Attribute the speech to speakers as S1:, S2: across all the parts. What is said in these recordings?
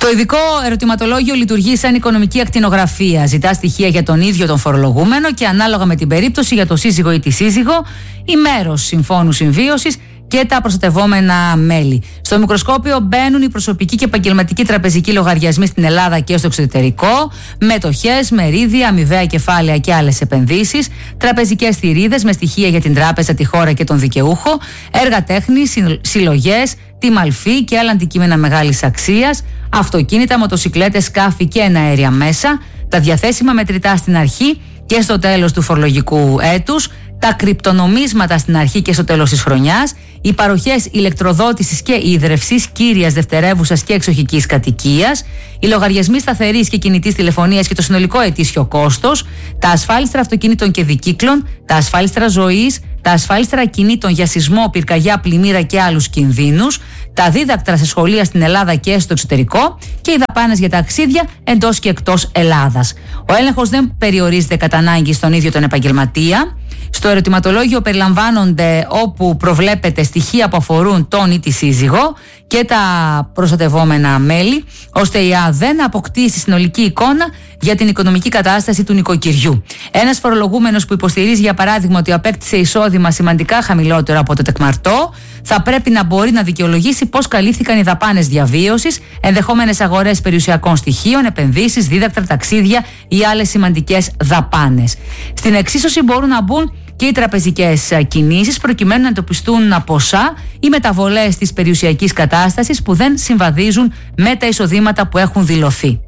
S1: Το ειδικό ερωτηματολόγιο λειτουργεί σαν οικονομική ακτινογραφία. Ζητά στοιχεία για τον ίδιο τον φορολογούμενο και ανάλογα με την περίπτωση για το σύζυγο ή τη σύζυγο ή μέρος συμφώνου συμβίωσης και τα προστατευόμενα μέλη. Στο μικροσκόπιο μπαίνουν οι προσωπικοί και επαγγελματικοί τραπεζικοί λογαριασμοί στην Ελλάδα και στο εξωτερικό, μετοχές, μερίδια, αμοιβαία κεφάλαια και άλλες επενδύσεις, τραπεζικές θηρίδες με στοιχεία για την τράπεζα, τη χώρα και τον δικαιούχο, έργα τέχνης, συλλογές, τη μαλφή και άλλα αντικείμενα μεγάλης αξίας, αυτοκίνητα, μοτοσικλέτες, σκάφη και εναέρια μέσα, τα διαθέσιμα μετρητά στην αρχή και στο τέλος του φορολογικού έτους, τα κρυπτονομίσματα στην αρχή και στο τέλος της χρονιάς, οι παροχές ηλεκτροδότησης και ίδρευσης κύριας, δευτερεύουσας και εξοχικής κατοικίας, οι λογαριασμοί σταθερής και κινητής τηλεφωνίας και το συνολικό ετήσιο κόστος, τα ασφάλιστρα αυτοκινήτων και δικύκλων, τα ασφάλιστρα ζωής, τα ασφάλιστρα κινήτων για σεισμό, πυρκαγιά, πλημμύρα και άλλους κινδύνους, τα δίδακτρα σε σχολεία στην Ελλάδα και στο εξωτερικό και οι δαπάνες για ταξίδια εντός και εκτός Ελλάδας. Ο έλεγχος δεν περιορίζεται κατά ανάγκη στον ίδιο τον επαγγελματία. Στο ερωτηματολόγιο περιλαμβάνονται όπου προβλέπεται στοιχεία που αφορούν τον ή τη σύζυγο και τα προστατευόμενα μέλη, ώστε η ΑΔΕ να αποκτήσει συνολική εικόνα για την οικονομική κατάσταση του νοικοκυριού. Ένας φορολογούμενος που υποστηρίζει, για παράδειγμα, ότι απέκτησε εισόδημα σημαντικά χαμηλότερο από το τεκμαρτό, θα πρέπει να μπορεί να δικαιολογήσει πώς καλύφθηκαν οι δαπάνες διαβίωσης, ενδεχόμενες αγορές περιουσιακών στοιχείων, επενδύσεις, δίδακτρα, ταξίδια ή άλλες σημαντικές δαπάνες. Στην εξίσωση μπορούν να μπουν και οι τραπεζικές κινήσεις προκειμένου να εντοπιστούν ποσά ή μεταβολές της περιουσιακής κατάστασης που δεν συμβαδίζουν με τα εισοδήματα που έχουν δηλωθεί.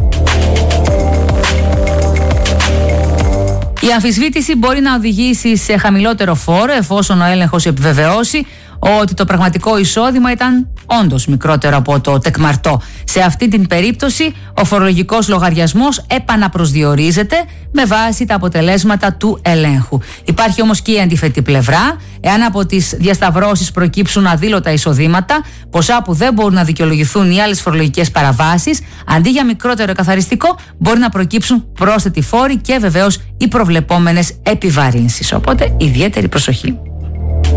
S1: Η αμφισβήτηση μπορεί να οδηγήσει σε χαμηλότερο φόρο εφόσον ο έλεγχος επιβεβαιώσει ότι το πραγματικό εισόδημα ήταν όντως μικρότερο από το τεκμαρτό. Σε αυτή την περίπτωση, ο φορολογικός λογαριασμός επαναπροσδιορίζεται με βάση τα αποτελέσματα του ελέγχου. Υπάρχει όμως και η αντίθετη πλευρά. Εάν από τις διασταυρώσεις προκύψουν αδήλωτα εισοδήματα, ποσά που δεν μπορούν να δικαιολογηθούν ή άλλες φορολογικές παραβάσεις, αντί για μικρότερο καθαριστικό, μπορεί να προκύψουν πρόσθετοι φόροι και βεβαίως οι προβλεπόμενες επιβαρύνσεις. Οπότε, ιδιαίτερη προσοχή.